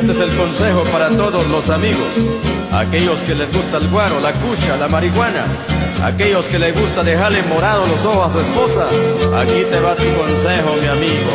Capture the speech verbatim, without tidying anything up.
este es el consejo para todos los amigos. Aquellos que les gusta el guaro, la cucha, la marihuana. Aquellos que les gusta dejarle morados los ojos a su esposa. Aquí te va tu consejo, mi amigo.